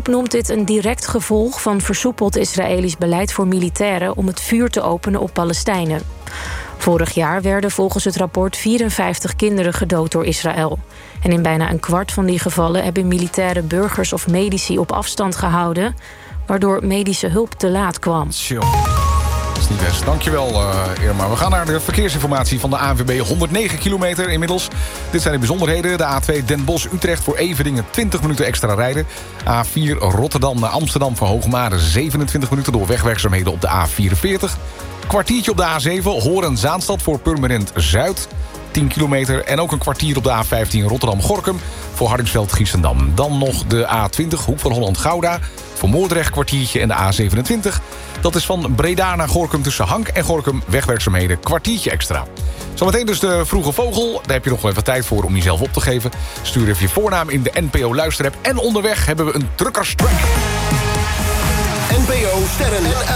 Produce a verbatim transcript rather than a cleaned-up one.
groep noemt dit een direct gevolg van versoepeld Israëlisch beleid voor militairen om het vuur te openen op Palestijnen. Vorig jaar werden volgens het rapport vierenvijftig kinderen gedood door Israël. En in bijna een kwart van die gevallen hebben militairen burgers of medici op afstand gehouden, waardoor medische hulp te laat kwam. Tjo. Dat is niet best. Dankjewel, uh, Irma. We gaan naar de verkeersinformatie van de A N W B. honderdnegen kilometer inmiddels. Dit zijn de bijzonderheden. De A twee Den Bosch-Utrecht voor Everdingen twintig minuten extra rijden. A vier Rotterdam naar Amsterdam voor Hoogmade zevenentwintig minuten door wegwerkzaamheden op de A vierenveertig. Kwartiertje op de A zeven Horen-Zaanstad voor Purmerend Zuid. tien kilometer. En ook een kwartier op de A vijftien Rotterdam-Gorkum voor Hardingsveld-Giessendam. Dan nog de A twintig Hoek van Holland-Gouda voor Moordrecht kwartiertje en de A zevenentwintig. Dat is van Breda naar Gorinchem tussen Hank en Gorinchem wegwerkzaamheden kwartiertje extra. Zometeen dus de vroege vogel. Daar heb je nog wel even tijd voor om jezelf op te geven. Stuur even je voornaam in de N P O luisterapp. En onderweg hebben we een truckerstrack. N P O Sterren